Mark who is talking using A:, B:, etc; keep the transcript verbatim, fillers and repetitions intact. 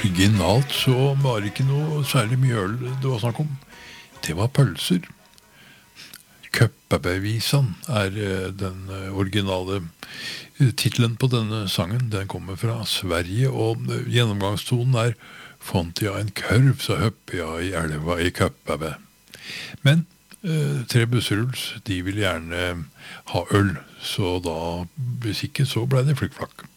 A: originalt så var det ikke noe særlig mye øl det var snakk om. Det var pølser. Køppabevisan er eh, den eh, originale eh, titlen på denne sangen. Den kommer fra Sverige, og eh, gjennomgangstonen er «Font jeg en kurv, så høpper jeg i elva i Køppabe». Men eh, tre busseruls, de vil gjerne ha øl, så da, hvis ikke, så ble det flikkflakk.